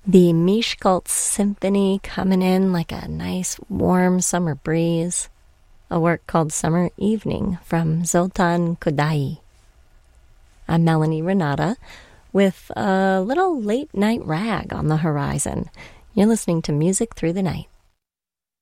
The Miskolc Symphony coming in like a nice warm summer breeze. A work called Summer Evening from Zoltan Kodaly. I'm Melanie Renata with a little late night rag on the horizon. You're listening to Music Through the Night.